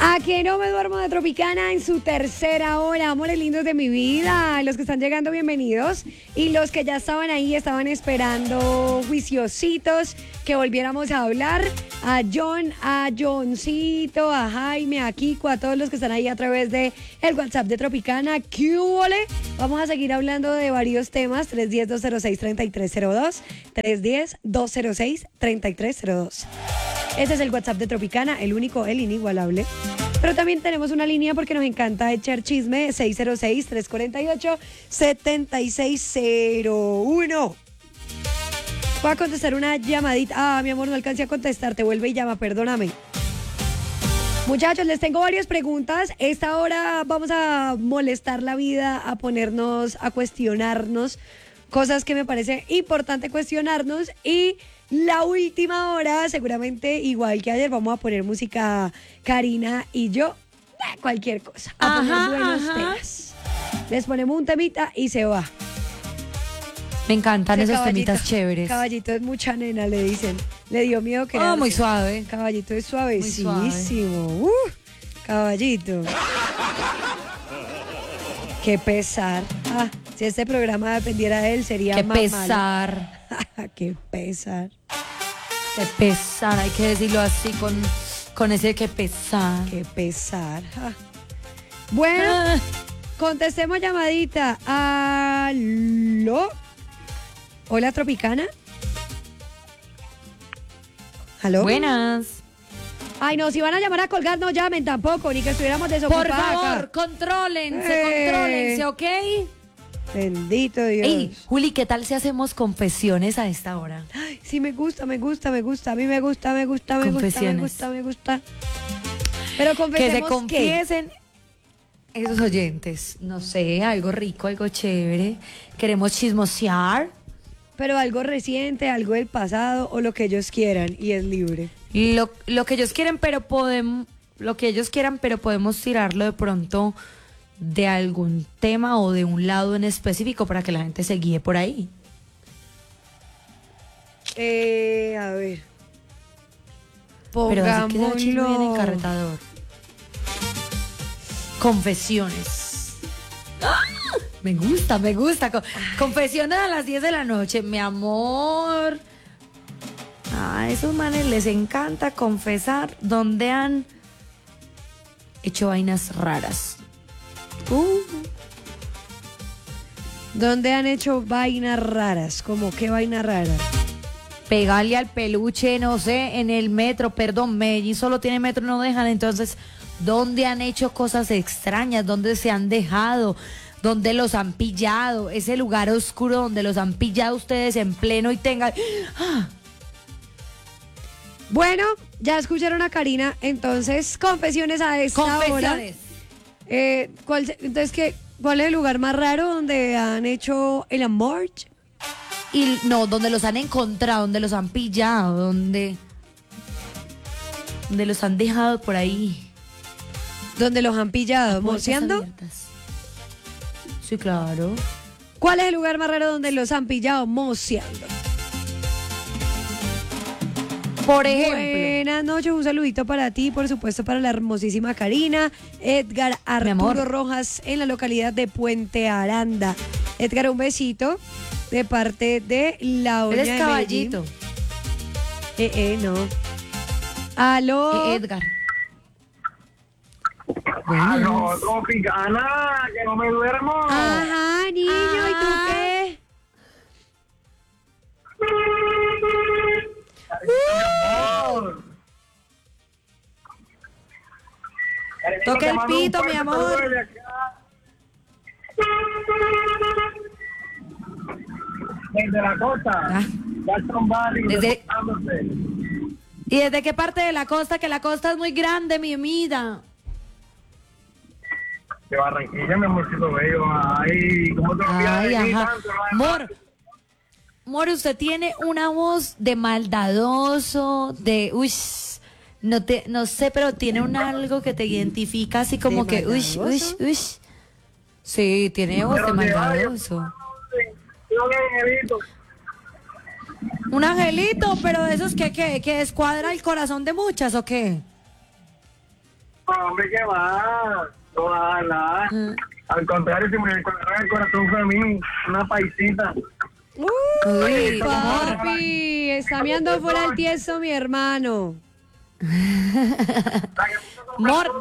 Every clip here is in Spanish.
A que no me duermo de Tropicana en su tercera hora. Amores lindos de mi vida. Los que están llegando, bienvenidos. Y los que ya estaban ahí, estaban esperando juiciositos que volviéramos a hablar. A John, a Johncito, a Jaime, a Kiko, a todos los que están ahí a través de el WhatsApp de Tropicana. ¿Qué huele? Vamos a seguir hablando de varios temas. 310-206-3302. 310-206-3302. Ese es el WhatsApp de Tropicana, el único, el inigualable. Pero también tenemos una línea porque nos encanta echar chisme, 606-348-7601. Voy a contestar una llamadita. Ah, mi amor, no alcancé a contestar, te vuelve y llama, perdóname. Muchachos, les tengo varias preguntas. Esta hora vamos a molestar la vida, a ponernos, a cuestionarnos cosas que me parece importante cuestionarnos. Y la última hora, seguramente igual que ayer, vamos a poner música Karina y yo, cualquier cosa, a poner buenos temas. Les ponemos un temita y se va. Me encantan esos Caballito, temitas chéveres. Caballito es mucha nena, le dicen. Le dio miedo que... Muy suave. Caballito es suavecísimo. Muy suave. Caballito. Qué pesar. Si este programa dependiera de él, sería Qué más pesar. Qué pesar. Qué pesar, hay que decirlo así con ese que pesar. Qué pesar. Bueno, contestemos llamadita. ¿Aló? Hola, Tropicana. ¿Aló? Buenas. Ay, no, si van a llamar a colgar, no llamen tampoco, ni que estuviéramos desocupados. Por favor, acá. contrólense, ¿ok? Bendito Dios. Ey, Juli, ¿qué tal si hacemos confesiones a esta hora? Ay, sí, me gusta. A mí me gusta. Pero confesemos Que se confiesen esos oyentes. No sé, algo rico, algo chévere. Queremos chismosear. Pero algo reciente, algo del pasado o lo que ellos quieran y es libre. Lo que ellos quieren, pero podemos tirarlo de pronto de algún tema o de un lado en específico para que la gente se guíe por ahí. A ver. Pero así que sea chisme bien Pongámoslo. encarretador. Confesiones. ¡Ah! Me gusta. Confesiones a las 10 de la noche, mi amor. A esos manes les encanta confesar donde han hecho vainas raras. ¿Dónde han hecho vainas raras? ¿Cómo qué vaina rara? Pegarle al peluche, no sé, en el metro, perdón, Medellín solo tiene metro, no dejan, entonces, ¿dónde han hecho cosas extrañas? ¿Dónde se han dejado? ¿Dónde los han pillado? Ese lugar oscuro donde los han pillado ustedes en pleno y tengan... ¡Ah! Bueno, ya escucharon a Karina, entonces, confesiones a esta Confesiones. hora. ¿Cuál es el lugar más raro donde han hecho el amor? Y no, donde los han encontrado, donde los han pillado, donde los han dejado por ahí. ¿Dónde los han pillado? Puertas ¿Moceando? abiertas. Sí, claro. ¿Cuál es el lugar más raro donde los han pillado? Moceando. Por ejemplo. Buenas noches, un saludito para ti, por supuesto para la hermosísima Karina. Edgar Arturo Rojas en la localidad de Puente Aranda. Edgar, un besito de parte de la doña Eres de caballito. Medellín. No. Aló. Edgar. ¡Aló, Tropicana! ¡Que no me duermo! Ajá, niño, ¿y tú qué? Toca el pito, mi amor. Desde la costa. Jackson Valley. ¿Y desde qué parte de la costa? Que la costa es muy grande, mi vida. De Barranquilla, mi amorcito bello. Ay, ¿cómo te olvidas de mí tanto? Mor, usted tiene una voz de maldadoso, de no sé, pero tiene algo que te identifica así como ¿De que maldadoso? Sí, tiene voz de maldadoso. Un angelito, pero de esos que descuadra el corazón de muchas, ¿o qué? No, hombre, ¿qué más? Ojalá. Al contrario, si me encontrara el corazón fue a mí, una paisita. Uy, papi, está meando fuera el tieso mi hermano. Mor,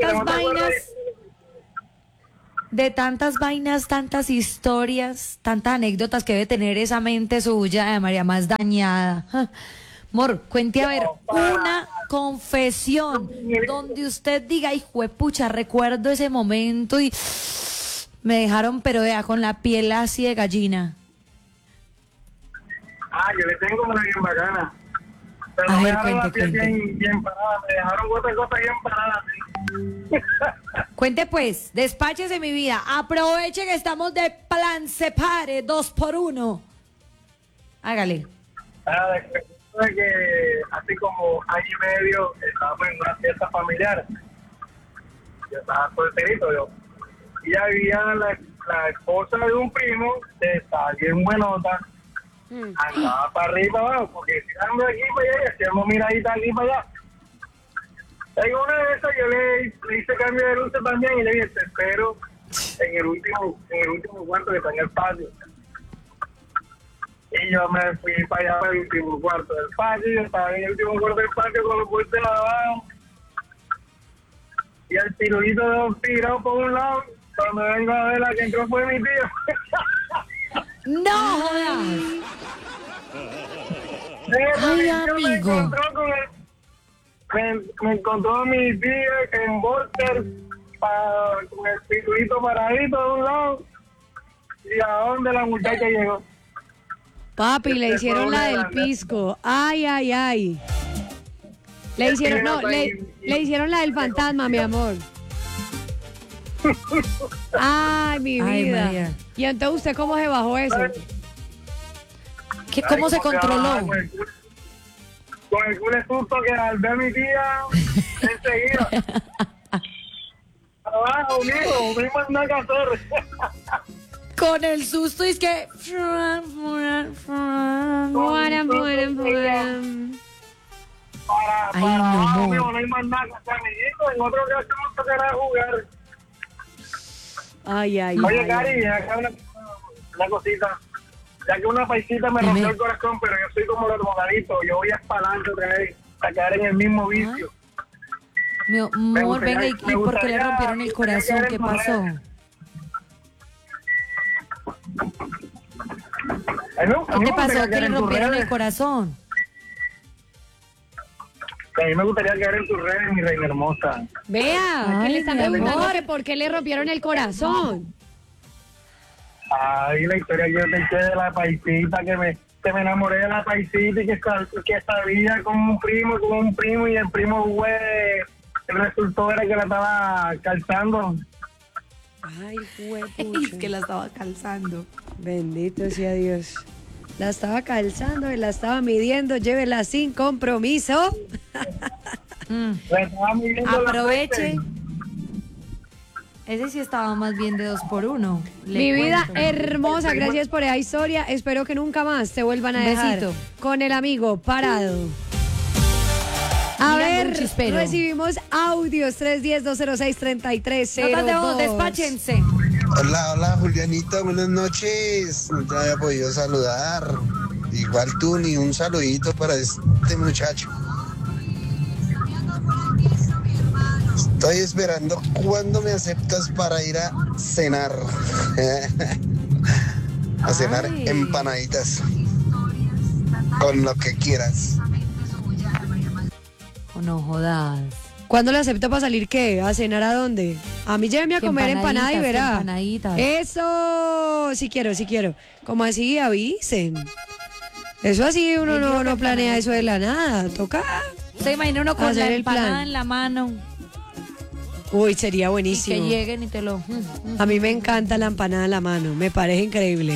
de tantas vainas, tantas historias, tantas anécdotas que debe tener esa mente suya de María más dañada. Mor, cuente a ver una confesión donde usted diga, hijo de pucha, recuerdo ese momento y me dejaron, pero vea, con la piel así de gallina. Yo le tengo una bien bacana. Pero A me ver, dejaron la cuente, piel cuente. bien parada, me dejaron otras cosas bien paradas. Cuente pues, despáchese mi vida, aproveche que estamos de plan separe, 2x1. Hágale. Después de que así como año y medio estábamos en una fiesta familiar. Yo estaba solterito yo. Y había la esposa de un primo que estaba bien buenota. Andaba para arriba y para abajo, porque tirando de aquí para allá y hacíamos miradita aquí para allá. En una de esas yo le hice cambio de luces también y le dije, te espero en el último cuarto que está en el patio. Y yo me fui para allá para el último cuarto del patio, yo estaba en el último cuarto del patio con los puestos lavados. Y el tirulito de dos tirados por un lado, cuando vengo a ver la que entró fue mi tío. ¡No jodas! Ay, amigo. Me encontró mi tía en Volter con el tirulito paradito de un lado. ¿Y a dónde la muchacha llegó? Papi, le hicieron la del pisco. Ay, ay, ay. Le hicieron, no, le hicieron la del fantasma, mi amor. Ay, mi Ay, vida. María. ¿Y entonces usted cómo se bajó eso? ¿Cómo se controló? Con el culo de susto que al ver a mi tía, enseguida. Abajo, mijo, no hay más nada que hacer. Con el susto y es que... Ay, Para no, abajo, amor. mijo, no hay más nada que hacer, amiguito. En otro caso no tocará jugar. Ay, ay, Oye, ay. Cari, acá una cosita. Ya que una paisita me Dime. rompió el corazón, pero yo soy como los drogadictos. Yo voy a espalante otra vez, a caer en el mismo vicio. Mi amor, gustaría- venga, ¿y me por qué le gustaría- rompieron el me gustaría corazón? quedar ¿Qué en pasó? ¿Qué te pasó que le rompieron el corazón? A mí me gustaría quedar en tus redes, mi reina hermosa. Vea, que Ay, le están mi preguntando amor. que por qué le rompieron el corazón. Ay, la historia que yo te eché de la paisita, que me enamoré de la paisita y que sabía con un primo y el primo, güey, el resultado era que la estaba calzando. Ay, Es que la estaba calzando. Bendito sea Dios. La estaba calzando y la estaba midiendo. Llévela sin compromiso. Le estaba midiendo la Aproveche. frente. Ese sí estaba más bien de 2x1. Mi vida hermosa, gracias por esa historia. Espero que nunca más te vuelvan a dejar Besito. con el amigo parado. A Mirando ver, un chispero. recibimos audios 310-206-3302. Notas de voz, despáchense. Hola, hola Julianita, buenas noches. No te había podido saludar. Igual tú, ni un saludito para este muchacho. Estoy esperando cuándo me aceptas para ir a cenar. A cenar Ay. empanaditas. Con lo que quieras. Oh, no jodas. ¿Cuándo le acepto para salir qué? ¿A cenar a dónde? A mí lléveme a Que comer empanada y empanaditas, verá. que empanaditas. Eso, sí quiero. Como así avisen. Eso así uno no planea eso de la nada. Toca. ¿Se imagina uno con Hacer la el empanada plan. en la mano? Uy, sería Y que buenísimo. lleguen y te lo... A mí me encanta la empanada en la mano. Me parece increíble.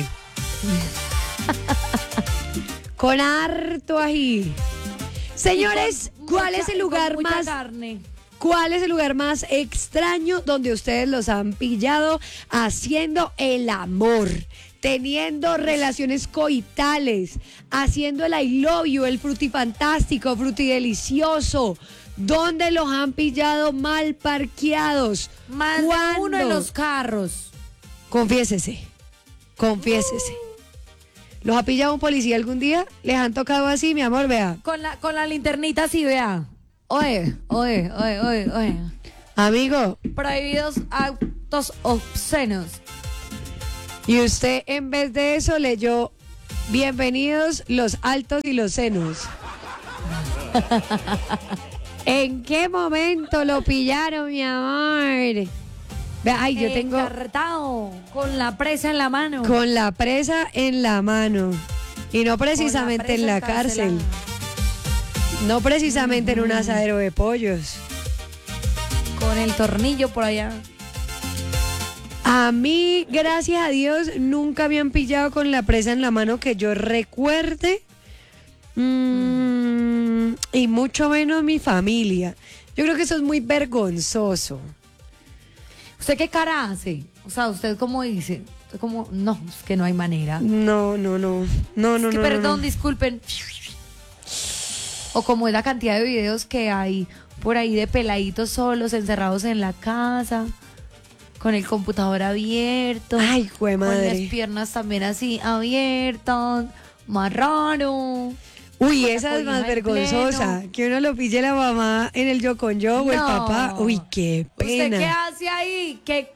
Con harto ají. Señores, ¿cuál es el lugar Con mucha más... carne. ¿Cuál es el lugar más extraño donde ustedes los han pillado haciendo el amor? Teniendo relaciones coitales, haciendo el I love you, el frutifantástico, frutidelicioso, ¿Dónde los han pillado mal parqueados? Más de uno en los carros. Confiésese. ¿Los ha pillado un policía algún día? ¿Les han tocado así, mi amor? Vea. Con la linternita así, vea. Oye. Amigo. Prohibidos actos obscenos. Y usted en vez de eso leyó bienvenidos los altos y los senos. ¿En qué momento lo pillaron, mi amor? Vea, ay, yo tengo Encarretado, con la presa en la mano. con la presa en la mano. Y no precisamente en la cárcel. No precisamente en un asadero de pollos. Con el tornillo por allá. A mí, gracias a Dios, nunca me han pillado con la presa en la mano que yo recuerde. Y mucho menos mi familia. Yo creo que eso es muy vergonzoso. ¿Usted qué cara hace? O sea, ¿usted cómo dice? Usted como, no, es que no hay manera. No. Es que, perdón, no. disculpen. O como es la cantidad de videos que hay por ahí de peladitos solos, encerrados en la casa, con el computador abierto. Ay, jue madre. Con las piernas también así abiertas. Más raro. Uy, con esa la es más cobija en vergonzosa. pleno. Que uno lo pille la mamá en el yo con yo o el No. papá. Uy, qué ¿Usted pena. qué hace ahí? ¿Qué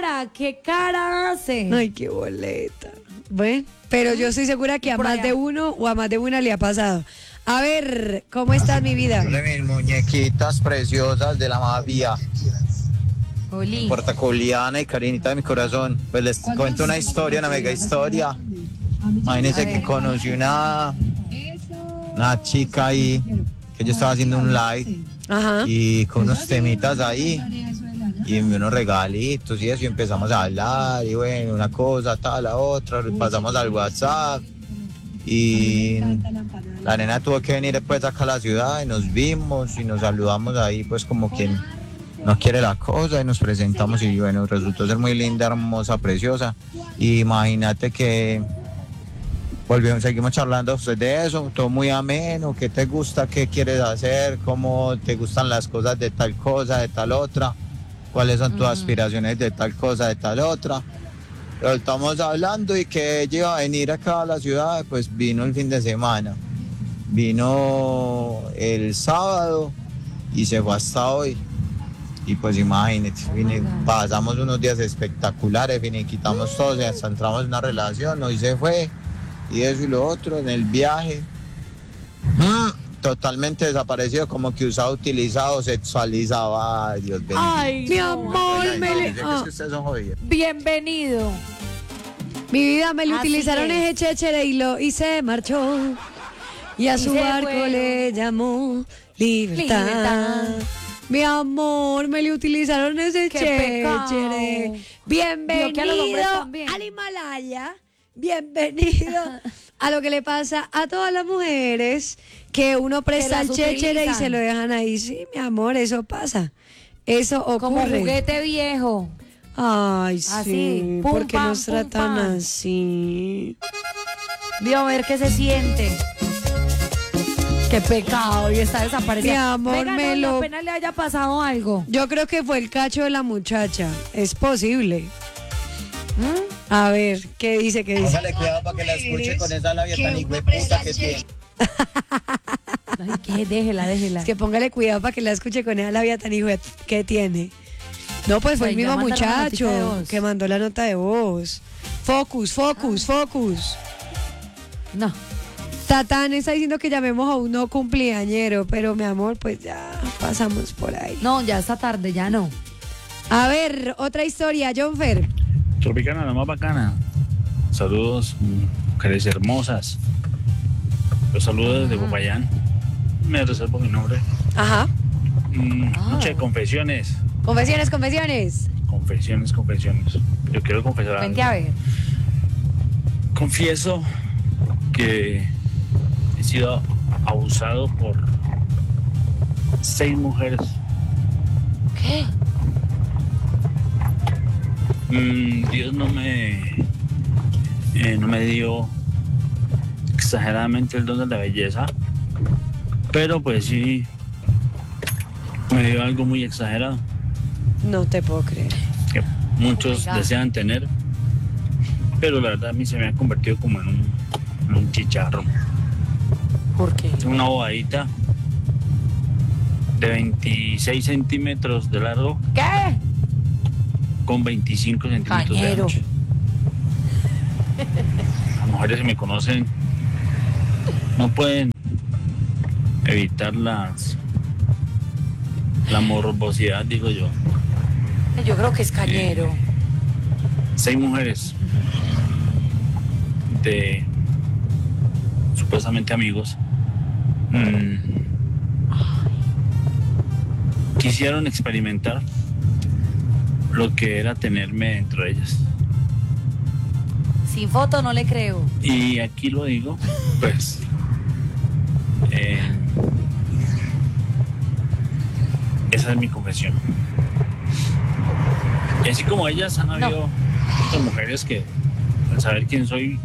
cara hace? Ay, qué boleta. Bueno, pero yo estoy segura que a Por más allá. de uno o a más de una le ha pasado. A ver, ¿cómo estás, mi vida? De mis muñequitas preciosas de la mafia, Oli. Porta Juliana y Karinita de mi corazón. Pues les cuento una historia, una mega historia. Imagínense que conocí una chica ahí, que yo estaba haciendo un live Ajá. y con unos temitas ahí y unos regalitos y eso, y empezamos a hablar y bueno, una cosa, tal, la otra, pasamos al WhatsApp y la nena tuvo que venir después acá a la ciudad y nos vimos y nos saludamos ahí pues como quien no quiere la cosa y nos presentamos y bueno, resultó ser muy linda, hermosa, preciosa. Y imagínate que seguimos charlando pues, de eso, todo muy ameno, qué te gusta, qué quieres hacer, cómo te gustan las cosas de tal cosa, de tal otra, cuáles son tus aspiraciones de tal cosa, de tal otra. Pero estamos hablando y que ella iba a venir acá a la ciudad, pues vino el fin de semana, vino el sábado y se fue hasta hoy. Y pues imagínate, pasamos unos días espectaculares, quitamos todo, hasta entramos en una relación, hoy se fue. Y eso y lo otro, en el viaje, totalmente desaparecido, como que usaba, utilizado, sexualizaba. Ay, Dios bendito. Ay, Mi no. amor, Ay, me no, le... yo sé que es que ustedes son jodidos. Bienvenido. Mi vida, me le Así utilizaron es. ese chéchere y se marchó. Y a Y su se barco fue. le llamó libertad. Libertad. Mi amor, me le utilizaron ese Qué chéchere. pecado. Bienvenido Vio que a los hombres también. al Himalaya. Bienvenido a lo que le pasa a todas las mujeres que uno presta el las chéchere y utilizan. se lo dejan ahí. Sí, mi amor, eso pasa. Eso ocurre. Como juguete viejo. Ay, Así, sí. pum, ¿Por qué pam, nos pum, tratan pam. así? Vio a ver qué se siente. Qué pecado, y está desaparecida. Mi amor, Venga, no, me lo- apenas le haya pasado algo. Yo creo que fue el cacho de la muchacha. Es posible. A ver, ¿qué dice? ¿Qué dice? Póngale cuidado para que la escuche con esa labia tan hijueputa que tiene. Ay, ¿qué? Déjela. Es que póngale cuidado para que la escuche con esa labia tan hijo que tiene. No, pues fue el Pues ya mismo mandaron la notica de muchacho voz. que mandó la nota de voz. Focus. No. Tatán está diciendo que llamemos a un no cumpleañero, pero mi amor, pues ya pasamos por ahí. No, ya esta tarde, ya no. A ver, otra historia, Jonfer. Tropicana, la más bacana. Saludos, mujeres hermosas. Los saludo desde Popayán. Me reservo mi nombre. Ajá. Noche de confesiones. Confesiones. Confesiones. Yo quiero confesar Vente algo. a ver. Confieso que he sido abusado por 6 mujeres. ¿Qué? Dios no me dio exageradamente el don de la belleza, pero pues sí Me dio algo muy exagerado No te puedo creer. que muchos Oh my God. desean tener, pero la verdad a mí se me ha convertido como en un chicharro. ¿Por qué? Una bobadita de 26 centímetros de largo ¿Qué? con 25 centímetros de Cañero. ancho. Las mujeres que me conocen no pueden evitar la morbosidad, digo yo. Yo creo que es cañero. 6 mujeres de supuestamente amigos quisieron experimentar lo que era tenerme dentro de ellas. Sin foto no le creo. Y aquí lo digo, pues, esa es mi confesión. Y así como ellas han habido otras mujeres que, al saber quién soy,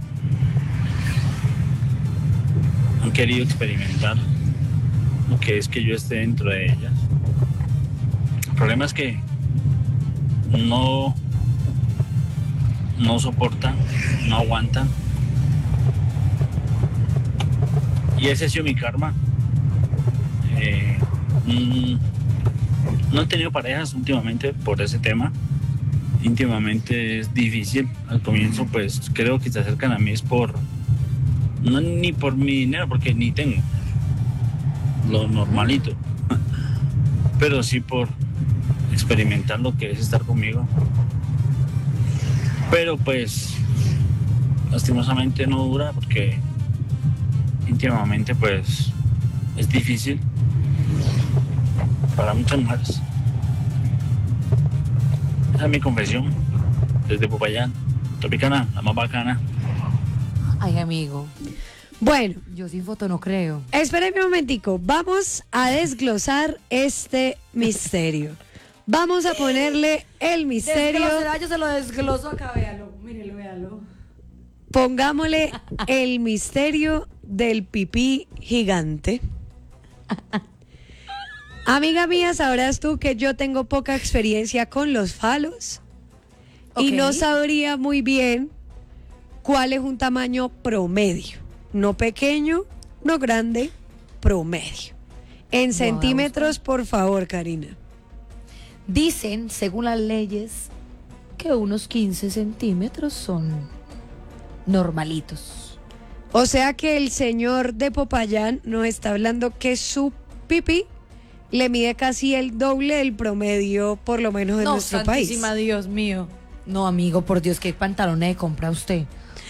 han querido experimentar lo que es que yo esté dentro de ellas. El problema es que no soportan, no aguantan. Y ese ha sido mi karma. No he tenido parejas últimamente por ese tema. Íntimamente es difícil. Al comienzo pues creo que se acercan a mí es no ni por mi dinero, porque ni tengo lo normalito, pero sí por experimentar lo que es estar conmigo. Pero pues lastimosamente no dura, porque íntimamente pues es difícil para muchas mujeres. Esa es mi confesión desde Popayán, Tropicana, la más bacana. Ay, amigo. Bueno, Yo sin foto no creo. espérame un momentico. Vamos a desglosar este misterio. Vamos a ponerle el misterio. Yo se lo desgloso acá, véalo. Mírelo, véalo. Pongámosle el misterio del pipí gigante. Amiga mía, sabrás tú que yo tengo poca experiencia con los falos y Ok. no sabría muy bien cuál es un tamaño promedio. No pequeño, no grande, promedio. En Voy a centímetros, por favor, Karina. Dicen, según las leyes, que unos 15 centímetros son normalitos. O sea que el señor de Popayán nos está hablando que su pipí le mide casi el doble del promedio, por lo menos en No, nuestro país. santísima Dios mío. No, amigo, por Dios, ¿qué pantalones de compra usted?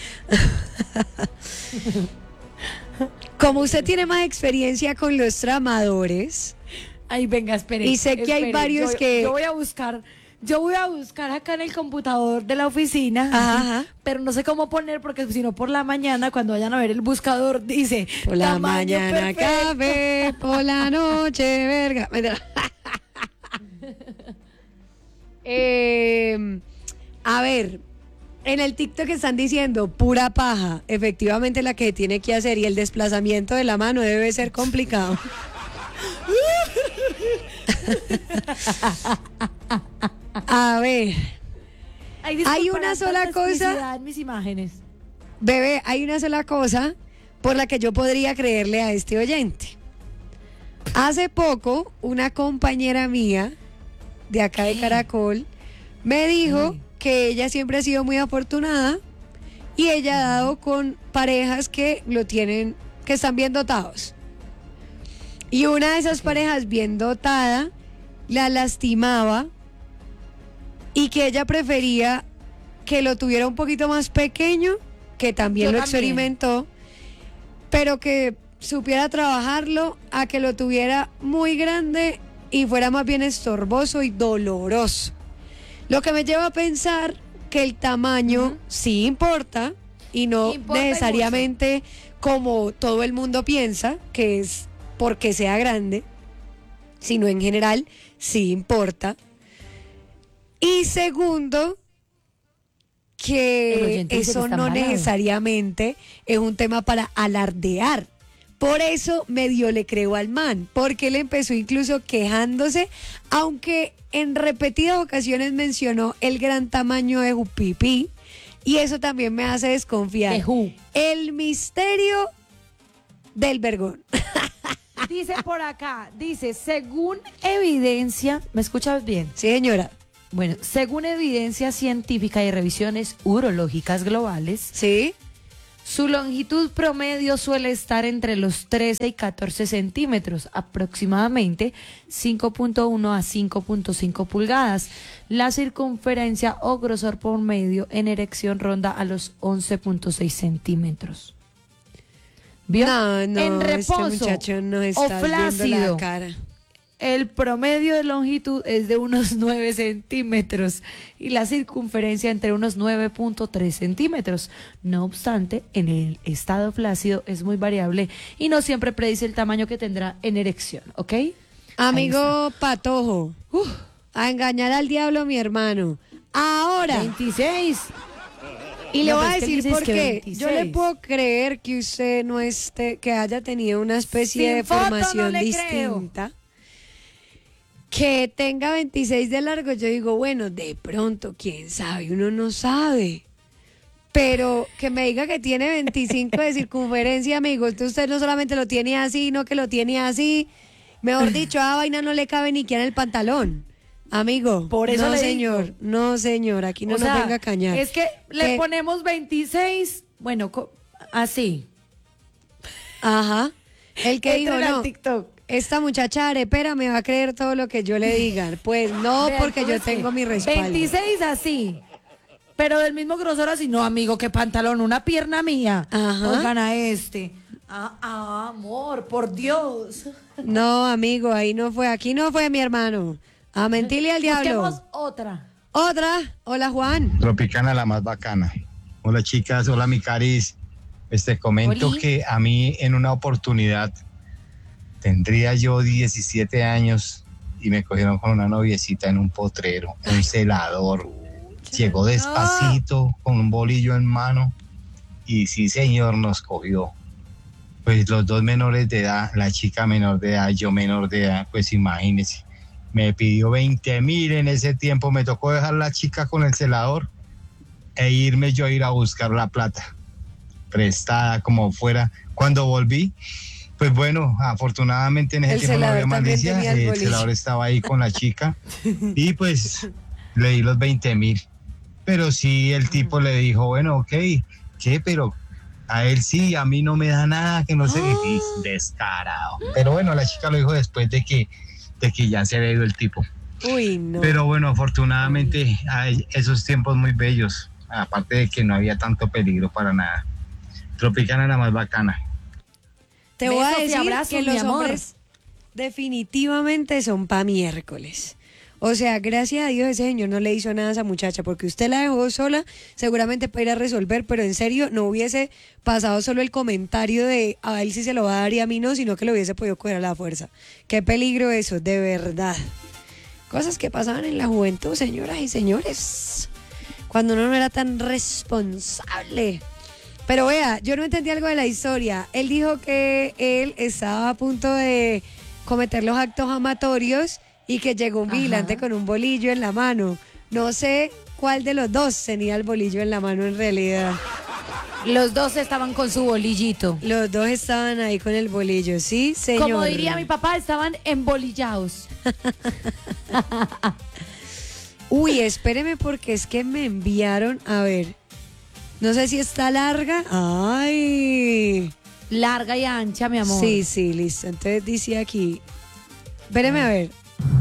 Como usted tiene más experiencia con los tramadores, Ay, venga, espere. Y sé que hay espere, varios que- Yo voy a buscar acá en el computador de la oficina, Ajá. pero no sé cómo poner, porque si no por la mañana, cuando vayan a ver el buscador, dice por la tamaño mañana perfecto. café, por la noche verga. A ver, en el TikTok están diciendo pura paja. Efectivamente la que tiene que hacer, y el desplazamiento de la mano debe ser complicado. A ver, Ay, disculpa, Hay una la sola tanta cosa- explicidad en mis imágenes. bebé, hay una sola cosa por la que yo podría creerle a este oyente. Hace poco, una compañera mía de acá de Caracol me dijo que ella siempre ha sido muy afortunada y ella ha dado con parejas que lo tienen, que están bien dotados. Y una de esas parejas bien dotada la lastimaba y que ella prefería que lo tuviera un poquito más pequeño, que también Yo lo también. experimentó, pero que supiera trabajarlo, a que lo tuviera muy grande y fuera más bien estorboso y doloroso. Lo que me lleva a pensar que el tamaño sí importa y no Importa y necesariamente como todo el mundo piensa, que es porque sea grande, sino en general sí importa. Y segundo, El que oyente dice que eso está no embalado. necesariamente es un tema para alardear, Por eso medio le creo al man, porque él empezó incluso quejándose, aunque en repetidas ocasiones mencionó el gran tamaño de su pipí, y eso también me hace desconfiar. De who. El misterio del vergón. Dice por acá, dice, según evidencia, ¿me escuchas bien? Sí, señora. Bueno, según evidencia científica y revisiones urológicas globales, Sí. su longitud promedio suele estar entre los 13 y 14 centímetros, aproximadamente 5.1 a 5.5 pulgadas. La circunferencia o grosor promedio en erección ronda a los 11.6 centímetros. ¿Vio? No, en reposo este muchacho no o está viendo flácido, la cara. el promedio de longitud es de unos 9 centímetros y la circunferencia entre unos 9.3 centímetros. No obstante, en el estado flácido es muy variable y no siempre predice el tamaño que tendrá en erección, ¿ok? Amigo Patojo, a engañar al diablo mi hermano. Ahora, 26. y le No, voy pero a es que decir dices por que qué. 26. Yo le puedo creer que usted no esté, que haya tenido una especie Sin de foto, formación no le creo. distinta. Que tenga 26 de largo, yo digo, bueno, de pronto, quién sabe, uno no sabe. Pero que me diga que tiene 25 de circunferencia, amigo, entonces usted no solamente lo tiene así, no que lo tiene así. Mejor dicho, a vaina no le cabe ni quiera en el pantalón. Amigo, Por eso no le señor, digo. no señor, aquí no O nos sea, venga a cañar. es que le Que- ponemos 26, bueno, así. Ajá, el que dijo, Entren al no, TikTok. esta muchacha arepera me va a creer todo lo que yo le diga. Pues no, Vea, porque yo entonces, tengo mi respaldo. 26 así. Pero del mismo grosor así, no, amigo, qué pantalón, una pierna mía. Ajá. Oigan a este. Amor, por Dios. No, amigo, ahí no fue, aquí no fue mi hermano. A mentirle al diablo. Busquemos otra. Otra, hola Juan. Tropicana la más bacana. Hola chicas, hola mi Caris. Comento Oli. que a mí en una oportunidad tendría yo 17 años y me cogieron con una noviecita en un potrero, un celador. Llegó despacito con un bolillo en mano y sí señor nos cogió. Pues los dos menores de edad, la chica menor de edad, yo menor de edad, pues imagínense. Me pidió 20.000 en ese tiempo, me tocó dejar la chica con el celador e irme yo a ir a buscar la plata, prestada como fuera. Cuando volví, pues bueno, afortunadamente en ese El tiempo no había celador también malicia, tenía el el bolillo. celador estaba ahí con la chica y pues le di los 20.000. Pero sí, el tipo le dijo, bueno, ok, ¿qué? Pero a él sí, a mí no me da nada, que no sé, y descarado. Pero bueno, la chica lo dijo después de que ya se había ido el tipo. Uy, no. Pero bueno, afortunadamente hay esos tiempos muy bellos, aparte de que no había tanto peligro para nada. Tropicana la más bacana. Te voy a Besos y decir abrazos, que mi los amor. hombres definitivamente son pa' miércoles. O sea, gracias a Dios ese señor no le hizo nada a esa muchacha, porque usted la dejó sola, seguramente para ir a resolver, pero en serio no hubiese pasado solo el comentario de a él sí se lo va a dar y a mí no, sino que lo hubiese podido coger a la fuerza. Qué peligro eso, de verdad. Cosas que pasaban en la juventud, señoras y señores, cuando uno no era tan responsable. Pero vea, yo no entendí algo de la historia. Él dijo que él estaba a punto de cometer los actos amatorios y que llegó un vigilante con un bolillo en la mano. No sé cuál de los dos tenía el bolillo en la mano en realidad. Los dos estaban con su bolillito. Los dos estaban ahí con el bolillo, ¿sí, señor? Como diría mi papá, estaban embolillados. Uy, espéreme porque es que me enviaron, a ver, no sé si está larga. Ay. Larga y ancha, mi amor. Sí, sí, listo. Entonces dice aquí, espéreme a ver.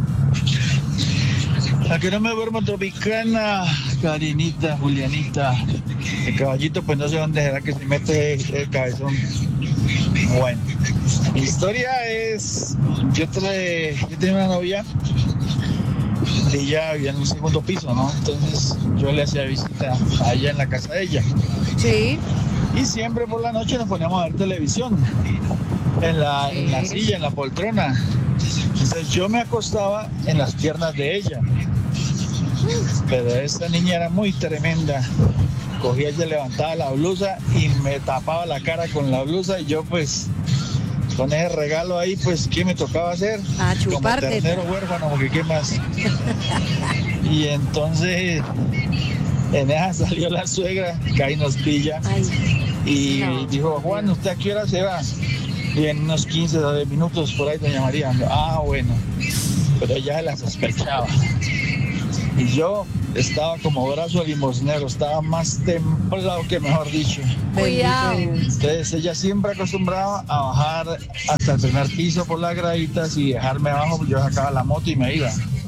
La que no me duermo Tropicana, Karinita, Julianita. El caballito, pues no sé dónde será que se mete el cabezón. Bueno, mi historia es, yo tenía una novia y ella vivía en un segundo piso, ¿no? Entonces yo le hacía visita a ella en la casa de ella. Sí. Y siempre por la noche nos poníamos a ver televisión en la silla, en la poltrona. Entonces yo me acostaba en las piernas de ella. Pero esta niña era muy tremenda. Cogía, ella levantaba la blusa y me tapaba la cara con la blusa y yo pues con ese regalo ahí, pues, ¿qué me tocaba hacer? A Como chuparte. ternero huérfano, porque ¿qué más? Y entonces, en esa salió la suegra, que ahí nos pilla, y dijo, Juan, ¿usted a qué hora se va? Y en unos 15 o 10 minutos por ahí, doña María. Bueno, pero ya la sospechaba. Y yo estaba como brazo limosnero, estaba más templado que mejor dicho. Cuidado. Entonces ella siempre acostumbraba a bajar hasta el primer piso por las graditas y dejarme abajo, yo sacaba la moto y me iba.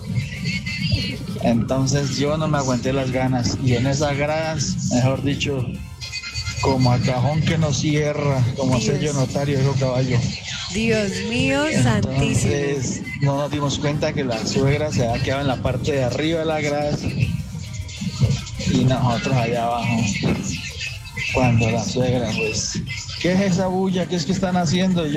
Entonces yo no me aguanté las ganas y en esas gradas, mejor dicho, como a cajón que no cierra, como sello notario, dijo caballo. Dios mío, santísimo. Entonces no nos dimos cuenta que la suegra se había quedado en la parte de arriba de la grada y nosotros allá abajo. Cuando la suegra, pues, ¿qué es esa bulla? ¿Qué es que están haciendo?